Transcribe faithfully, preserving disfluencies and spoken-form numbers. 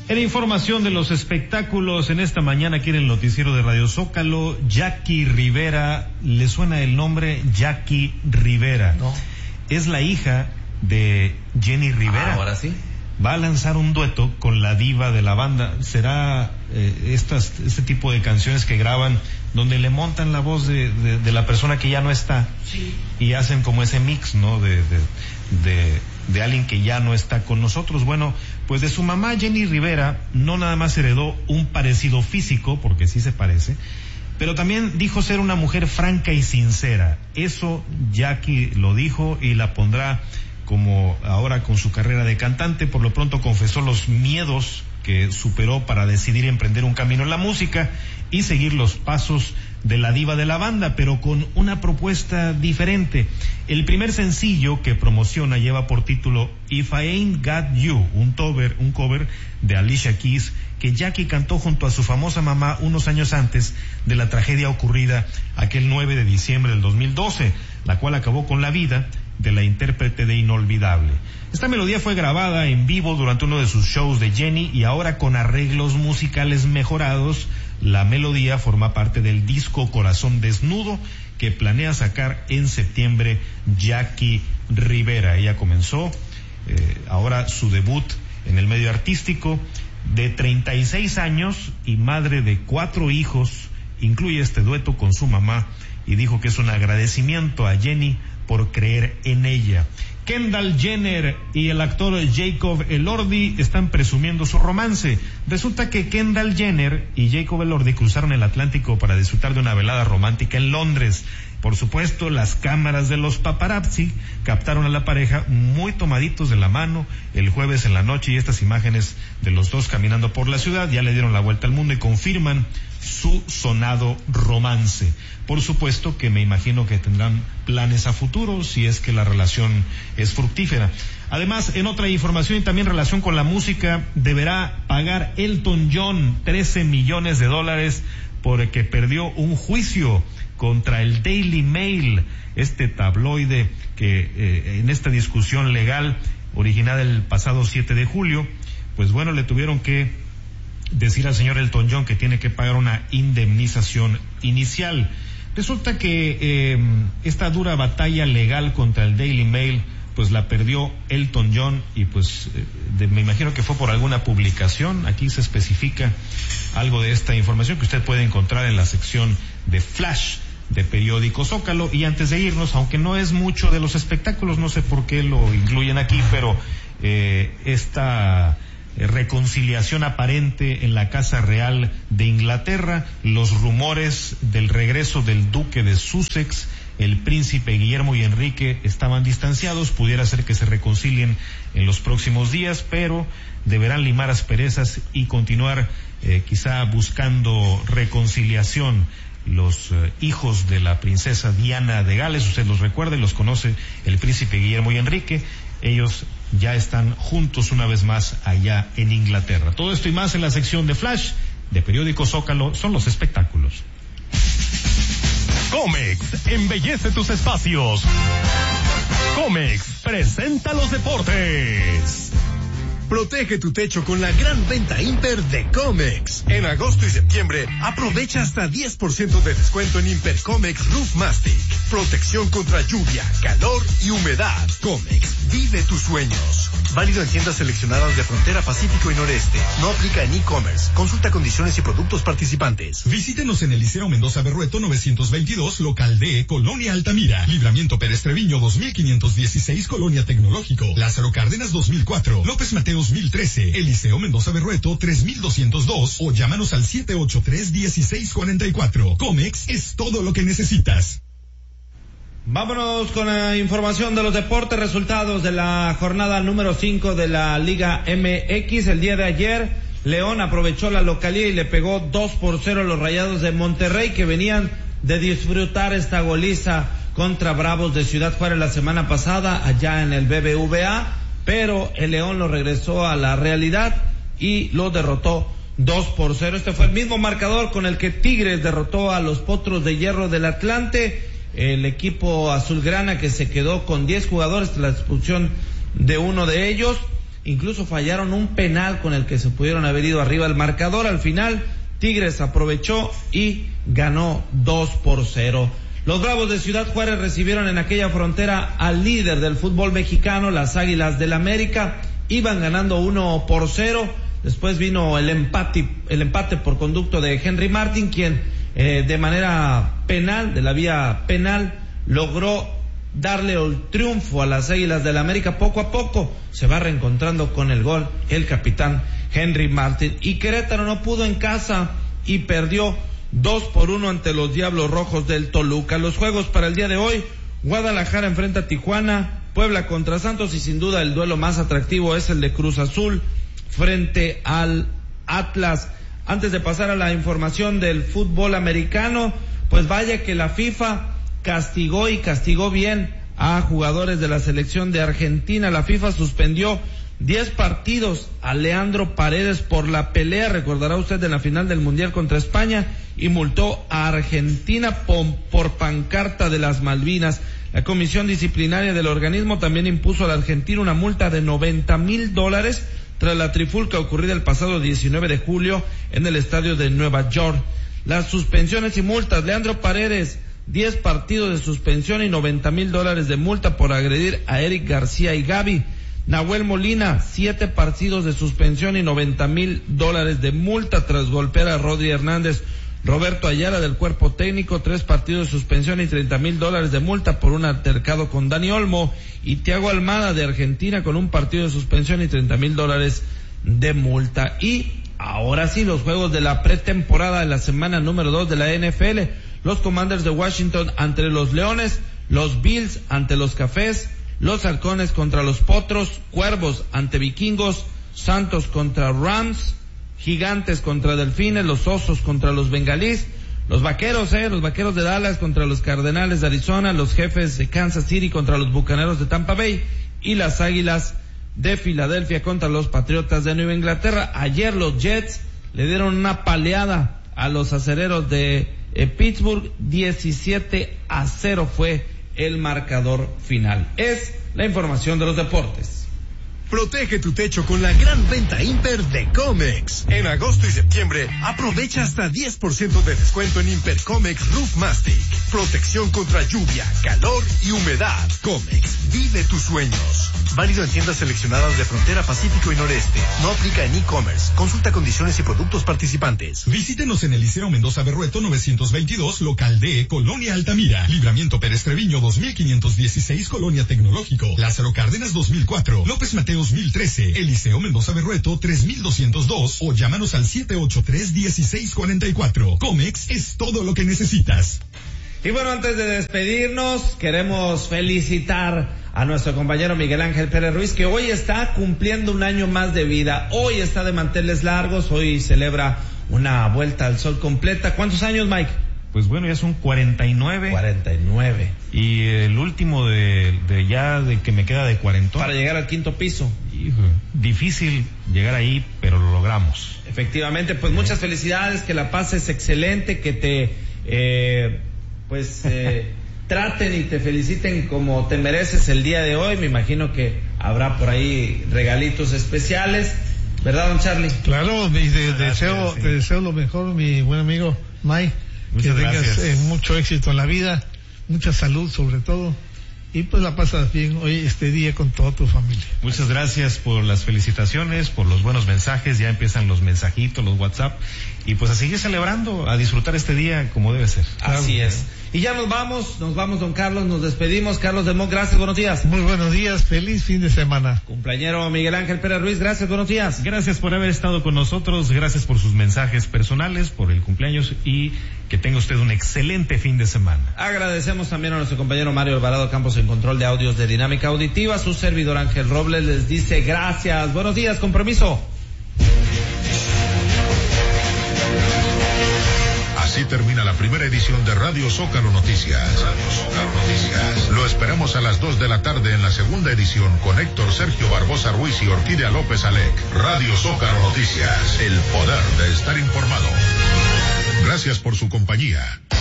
En información de los espectáculos, en esta mañana aquí en el noticiero de Radio Zócalo, Jackie Rivera, ¿le suena el nombre? Jackie Rivera. No. Es la hija de Jenny Rivera. Ah, ahora sí. Va a lanzar un dueto con la diva de la banda. Será eh, estas, este tipo de canciones que graban donde le montan la voz de, de, de la persona que ya no está. Sí. Y hacen como ese mix, ¿no? De, de, de, de alguien que ya no está con nosotros. Bueno, pues de su mamá Jenny Rivera no nada más heredó un parecido físico, porque sí se parece, pero también dijo ser una mujer franca y sincera. Eso Jackie lo dijo y la pondrá como ahora con su carrera de cantante. Por lo pronto confesó los miedos que superó para decidir emprender un camino en la música y seguir los pasos de la diva de la banda, pero con una propuesta diferente. El primer sencillo que promociona lleva por título If I Ain't Got You, un cover, un cover de Alicia Keys que Jackie cantó junto a su famosa mamá unos años antes de la tragedia ocurrida aquel nueve de diciembre del dos mil doce, la cual acabó con la vida de la intérprete de Inolvidable. Esta melodía fue grabada en vivo durante uno de sus shows de Jenny y ahora con arreglos musicales mejorados. La melodía forma parte del disco Corazón Desnudo que planea sacar en septiembre Jackie Rivera. Ella comenzó eh, ahora su debut en el medio artístico. De treinta y seis años y madre de cuatro hijos, incluye este dueto con su mamá y dijo que es un agradecimiento a Jenny por creer en ella. Kendall Jenner y el actor Jacob Elordi están presumiendo su romance. Resulta que Kendall Jenner y Jacob Elordi cruzaron el Atlántico para disfrutar de una velada romántica en Londres. Por supuesto, las cámaras de los paparazzi captaron a la pareja muy tomaditos de la mano el jueves en la noche, y estas imágenes de los dos caminando por la ciudad ya le dieron la vuelta al mundo y confirman su sonado romance. Por supuesto que me imagino que tendrán planes a futuro si es que la relación es fructífera. Además, en otra información y también en relación con la música, deberá pagar Elton John trece millones de dólares porque perdió un juicio contra el Daily Mail, este tabloide que eh, en esta discusión legal originada el pasado siete de julio, pues bueno, le tuvieron que decir al señor Elton John que tiene que pagar una indemnización inicial. Resulta que eh, esta dura batalla legal contra el Daily Mail pues la perdió Elton John y pues eh, de, me imagino que fue por alguna publicación. Aquí se especifica algo de esta información que usted puede encontrar en la sección de Flash de Periódico Zócalo. Y antes de irnos, aunque no es mucho de los espectáculos, no sé por qué lo incluyen aquí, pero eh, esta reconciliación aparente en la Casa Real de Inglaterra, los rumores del regreso del duque de Sussex, el príncipe Guillermo y Enrique estaban distanciados, pudiera ser que se reconcilien en los próximos días, pero deberán limar asperezas y continuar eh, quizá buscando reconciliación. Los eh, hijos de la princesa Diana de Gales, usted los recuerda y los conoce, el príncipe Guillermo y Enrique, ellos ya están juntos una vez más allá en Inglaterra. Todo esto y más en la sección de Flash de Periódico Zócalo son los espectáculos. Comex embellece tus espacios. Comex presenta los deportes. Protege tu techo con la gran venta Imper de Comex. En agosto y septiembre, aprovecha hasta diez por ciento de descuento en Imper Comex Roof Mastic. Protección contra lluvia, calor y humedad. Comex, vive tus sueños. Válido en tiendas seleccionadas de frontera Pacífico y Noreste. No aplica en e-commerce. Consulta condiciones y productos participantes. Visítenos en el Liceo Mendoza Berrueto novecientos veintidós, local D, Colonia Altamira. Libramiento Pérez Treviño dos mil quinientos dieciséis, Colonia Tecnológico. Lázaro Cárdenas dos mil cuatro. López Mateo dos mil trece, Eliseo Mendoza Berrueto tres mil doscientos dos o llámanos al siete ocho tres, uno seis cuatro cuatro. Comex es todo lo que necesitas. Vámonos con la información de los deportes, resultados de la jornada número cinco de la Liga M X. El día de ayer, León aprovechó la localía y le pegó dos por cero a los Rayados de Monterrey, que venían de disfrutar esta goliza contra Bravos de Ciudad Juárez la semana pasada allá en el B B V A. Pero el León lo regresó a la realidad y lo derrotó dos por cero. Este fue el mismo marcador con el que Tigres derrotó a los Potros de Hierro del Atlante. El equipo azulgrana, que se quedó con diez jugadores tras la expulsión de uno de ellos, incluso fallaron un penal con el que se pudieron haber ido arriba al marcador. Al final, Tigres aprovechó y ganó dos por cero. Los Bravos de Ciudad Juárez recibieron en aquella frontera al líder del fútbol mexicano, las Águilas del América. Iban ganando uno por cero. Después vino el empate, el empate por conducto de Henry Martin, quien eh, de manera penal, de la vía penal, logró darle el triunfo a las Águilas del América. Poco a poco se va reencontrando con el gol el capitán Henry Martin. Y Querétaro no pudo en casa y perdió dos por uno ante los Diablos Rojos del Toluca. Los juegos para el día de hoy: Guadalajara enfrenta a Tijuana, Puebla contra Santos, y sin duda el duelo más atractivo es el de Cruz Azul frente al Atlas. Antes de pasar a la información del fútbol americano, pues vaya que la FIFA castigó y castigó bien a jugadores de la selección de Argentina. La FIFA suspendió diez partidos a Leandro Paredes por la pelea, recordará usted, en la final del Mundial contra España, y multó a Argentina por, por pancarta de las Malvinas. La comisión disciplinaria del organismo también impuso a la Argentina una multa de noventa mil dólares tras la trifulca ocurrida el pasado diecinueve de julio en el estadio de Nueva York. Las suspensiones y multas: Leandro Paredes, diez partidos de suspensión y noventa mil dólares de multa por agredir a Eric García y Gaby. Nahuel Molina, siete partidos de suspensión y noventa mil dólares de multa tras golpear a Rodri Hernández. Roberto Ayala, del cuerpo técnico, tres partidos de suspensión y treinta mil dólares de multa por un altercado con Dani Olmo. Y Thiago Almada, de Argentina, con un partido de suspensión y treinta mil dólares de multa. Y ahora sí, los juegos de la pretemporada de la semana número dos de la N F L. Los Commanders de Washington ante los Leones, los Bills ante los Cafés, los Halcones contra los Potros, Cuervos ante Vikingos, Santos contra Rams, Gigantes contra Delfines, los Osos contra los Bengalís, los Vaqueros, eh, los Vaqueros de Dallas contra los Cardenales de Arizona, los Jefes de Kansas City contra los Bucaneros de Tampa Bay, y las Águilas de Filadelfia contra los Patriotas de Nueva Inglaterra. Ayer los Jets le dieron una paleada a los Acereros de eh, Pittsburgh, diecisiete a cero fue el marcador final. Es la información de los deportes. Protege tu techo con la gran venta Imper de Comex. En agosto y septiembre, aprovecha hasta diez por ciento de descuento en Imper Comex Roof Mastic. Protección contra lluvia, calor y humedad. Comex, vive tus sueños. Válido en tiendas seleccionadas de frontera Pacífico y Noreste. No aplica en e-commerce. Consulta condiciones y productos participantes. Visítenos en Eliseo Mendoza Berrueto novecientos veintidós, local D, Colonia Altamira. Libramiento Pérez Treviño dos mil quinientos dieciséis, Colonia Tecnológico. Lázaro Cárdenas dos mil cuatro. López Mateo dos mil trece, Eliseo Mendoza Berrueto tres mil doscientos dos, o llámanos al siete ocho tres, uno seis cuatro cuatro. Comex es todo lo que necesitas. Y bueno, antes de despedirnos, queremos felicitar a nuestro compañero Miguel Ángel Pérez Ruiz, que hoy está cumpliendo un año más de vida. Hoy está de manteles largos, hoy celebra una vuelta al sol completa. ¿Cuántos años, Mike? Pues bueno, ya son cuarenta y nueve. cuarenta y nueve. Y el último de, de ya de que me queda de cuarentón. Para llegar al quinto piso. Hijo, difícil llegar ahí, pero lo logramos. Efectivamente, pues muchas felicidades, que la pases excelente, que te, eh, pues, eh, traten y te feliciten como te mereces el día de hoy. Me imagino que habrá por ahí regalitos especiales, ¿verdad, don Charlie? Claro, y de, deseo, sí. te deseo lo mejor, mi buen amigo Mike. Muchas que tengas eh, mucho éxito en la vida, mucha salud sobre todo, y pues la pasas bien hoy este día con toda tu familia. Muchas gracias por las felicitaciones, por los buenos mensajes. Ya empiezan los mensajitos, los WhatsApp, y pues a seguir celebrando, a disfrutar este día como debe ser. Así claro. es. Y ya nos vamos, nos vamos, don Carlos, nos despedimos. Carlos de Moc, gracias, buenos días. Muy buenos días, feliz fin de semana. Cumpleañero Miguel Ángel Pérez Ruiz, gracias, buenos días. Gracias por haber estado con nosotros, gracias por sus mensajes personales, por el cumpleaños, y que tenga usted un excelente fin de semana. Agradecemos también a nuestro compañero Mario Alvarado Campos en control de audios de Dinámica Auditiva. Su servidor Ángel Robles les dice gracias, buenos días, con permiso. Así termina la primera edición de Radio Zócalo Noticias. Radio Zócalo Noticias. Lo esperamos a las dos de la tarde en la segunda edición con Héctor Sergio Barbosa Ruiz y Orquídea López Alec. Radio Zócalo Noticias. El poder de estar informado. Gracias por su compañía.